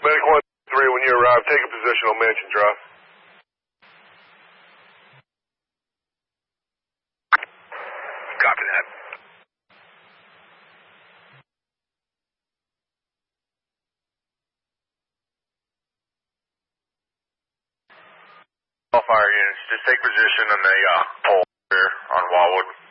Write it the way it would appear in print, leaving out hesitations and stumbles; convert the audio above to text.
Medic 1-3, when you arrive, take a position on Mansion Drive. Copy that. All fire units, just take position on the pole here on Wildwood.